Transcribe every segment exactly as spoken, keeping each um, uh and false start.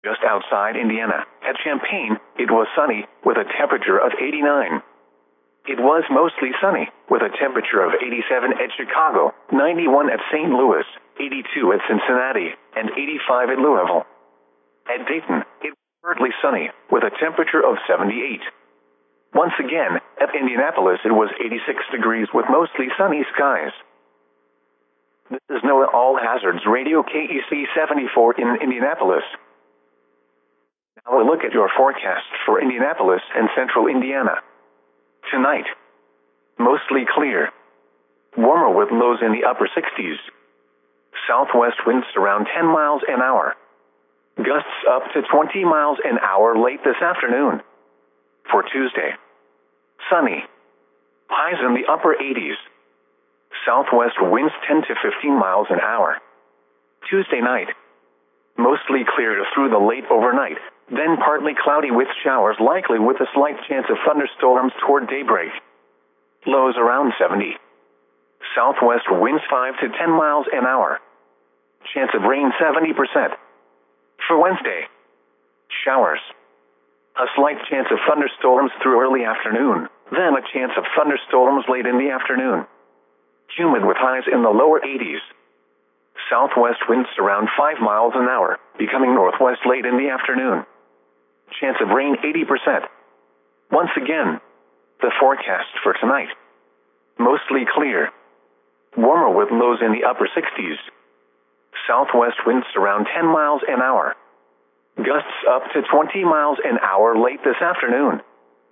Just outside Indiana, at Champaign, it was sunny, with a temperature of eighty-nine. It was mostly sunny, with a temperature of eighty-seven at Chicago, ninety-one at Saint Louis, eighty-two at Cincinnati, and eighty-five at Louisville. At Dayton, it was partly sunny, with a temperature of seventy-eight. Once again, at Indianapolis it was eighty-six degrees with mostly sunny skies. This is NOAA All Hazards Radio K E C seventy-four in Indianapolis. Now a look at your forecast for Indianapolis and central Indiana. Tonight, mostly clear. Warmer with lows in the upper sixties. Southwest winds around ten miles an hour. Gusts up to twenty miles an hour late this afternoon. For Tuesday, sunny. Highs in the upper eighties. Southwest winds ten to fifteen miles an hour. Tuesday night, mostly clear through the late overnight, then partly cloudy with showers likely with a slight chance of thunderstorms toward daybreak. Lows around seventy. Southwest winds five to ten miles an hour. Chance of rain seventy percent. For Wednesday, showers. A slight chance of thunderstorms through early afternoon, then a chance of thunderstorms late in the afternoon. Humid with highs in the lower eighties. Southwest winds around five miles an hour, becoming northwest late in the afternoon. Chance of rain eighty percent. Once again, the forecast for tonight. Mostly clear. Warmer with lows in the upper sixties. Southwest winds around ten miles an hour. Gusts up to twenty miles an hour late this afternoon.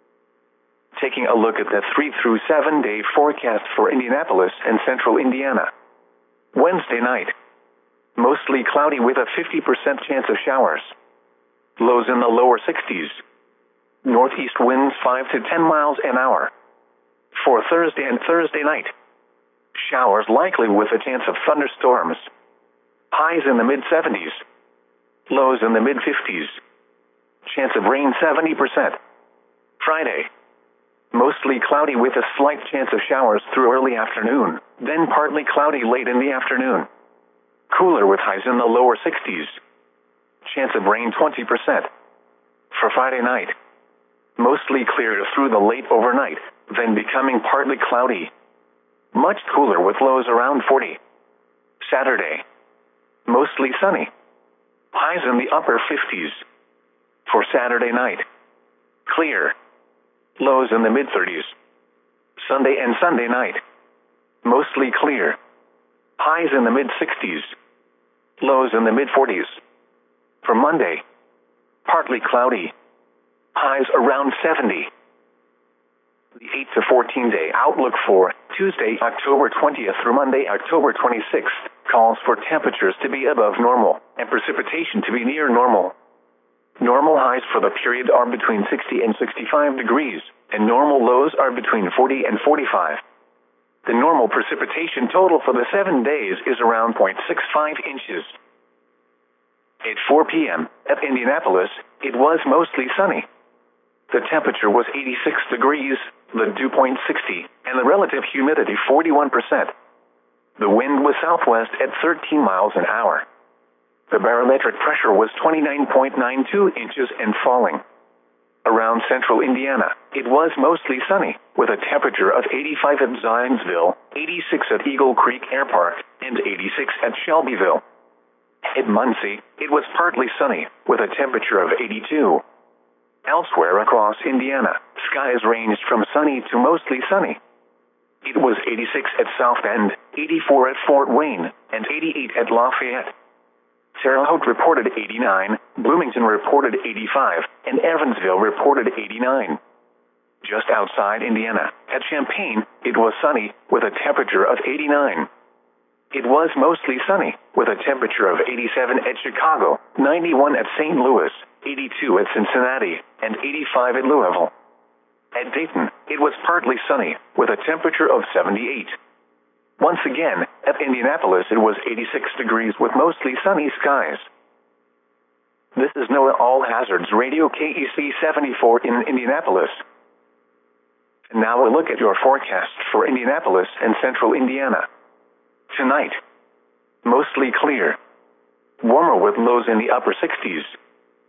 Taking a look at the three through seven day forecast for Indianapolis and central Indiana. Wednesday night, mostly cloudy with a fifty percent chance of showers. Lows in the lower sixties. Northeast winds five to ten miles an hour. For Thursday and Thursday night, showers likely with a chance of thunderstorms. Highs in the mid seventies. Lows in the mid fifties. Chance of rain seventy percent. Friday, mostly cloudy with a slight chance of showers through early afternoon, then partly cloudy late in the afternoon. Cooler with highs in the lower sixties. Chance of rain twenty percent. For Friday night, mostly clear through the late overnight, then becoming partly cloudy. Much cooler with lows around forty. Saturday, mostly sunny. Highs in the upper fifties. For Saturday night, clear. Lows in the mid thirties. Sunday and Sunday night, mostly clear. Highs in the mid sixties. Lows in the mid forties. For Monday, partly cloudy. Highs around seventy. The eight to fourteen day outlook for Tuesday, October twentieth through Monday, October twenty-sixth, calls for temperatures to be above normal and precipitation to be near normal. Normal highs for the period are between sixty and sixty-five degrees, and normal lows are between forty and forty-five. The normal precipitation total for the seven days is around zero point six five inches. At four p.m. at Indianapolis, it was mostly sunny. The temperature was eighty-six degrees, the dew point sixty, and the relative humidity forty-one percent. The wind was southwest at thirteen miles an hour. The barometric pressure was twenty-nine point nine two inches and falling. Around central Indiana, it was mostly sunny, with a temperature of eighty-five at Zionsville, eighty-six at Eagle Creek Air Park, and eighty-six at Shelbyville. At Muncie, it was partly sunny, with a temperature of eighty-two. Elsewhere across Indiana, skies ranged from sunny to mostly sunny. It was eighty-six at South Bend, eighty-four at Fort Wayne, and eighty-eight at Lafayette. Terre Haute reported eighty-nine, Bloomington reported eighty-five, and Evansville reported eighty-nine. Just outside Indiana, at Champaign, it was sunny, with a temperature of eighty-nine. It was mostly sunny, with a temperature of eighty-seven at Chicago, ninety-one at Saint Louis, eighty-two at Cincinnati, and eighty-five at Louisville. At Dayton, it was partly sunny, with a temperature of seventy-eight. Once again, at Indianapolis it was eighty-six degrees with mostly sunny skies. This is NOAA All Hazards Radio K E C seventy-four in Indianapolis. And now a look at your forecast for Indianapolis and central Indiana. Tonight, mostly clear. Warmer with lows in the upper sixties.